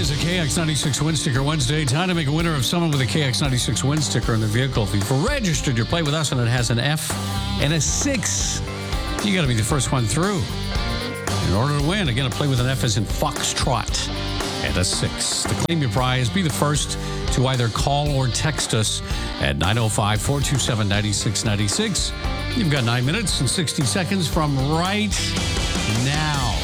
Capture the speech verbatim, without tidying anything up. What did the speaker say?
is a K X ninety-six Win Sticker Wednesday. Time to make a winner of someone with a K X ninety-six Win Sticker in the vehicle. If you've registered your play with us and it has an F and a six, you got to be the first one through. In order to win, again, a play with an F is in Foxtrot and a six. To claim your prize, be the first to either call or text us at nine oh five, four two seven, nine six nine six. You've got nine minutes and sixty seconds from right now.